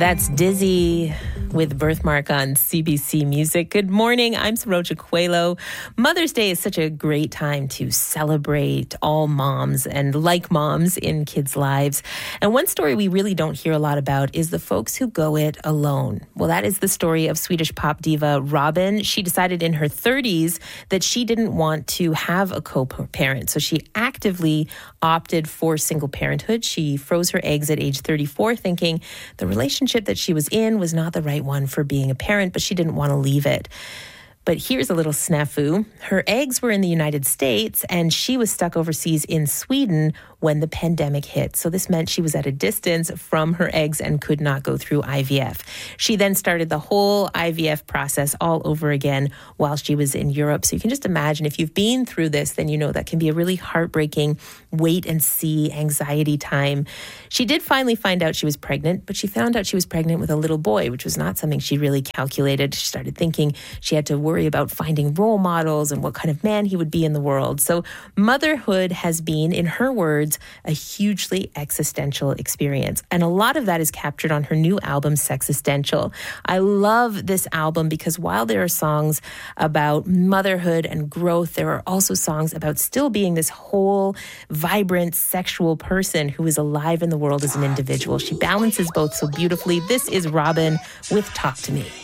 That's Dizzy with Birthmark on CBC Music. Good morning. I'm Saroja Coelho. Mother's Day is such a great time to celebrate all moms and like moms in kids' lives. And one story we really don't hear a lot about is the folks who go it alone. Well, that is the story of Swedish pop diva Robyn. She decided in her 30s that she didn't want to have a co-parent, so she actively opted for single parenthood. She froze her eggs at age 34, thinking the relationship that she was in was not the right one for being a parent, but she didn't want to leave it. But here's a little snafu. Her eggs were in the United States and she was stuck overseas in Sweden when the pandemic hit. So this meant she was at a distance from her eggs and could not go through IVF. She then started the whole IVF process all over again while she was in Europe. So you can just imagine, if you've been through this, then you know that can be a really heartbreaking wait and see anxiety time. She did finally find out she was pregnant, but she found out she was pregnant with a little boy, which was not something she really calculated. She started thinking she had to worry about finding role models and what kind of man he would be in the world. So motherhood has been, in her words, a hugely existential experience. And a lot of that is captured on her new album, Sexistential. I love this album because while there are songs about motherhood and growth, there are also songs about still being this whole, vibrant, sexual person who is alive in the world as an individual. She balances both so beautifully. This is Robyn with Talk to Me.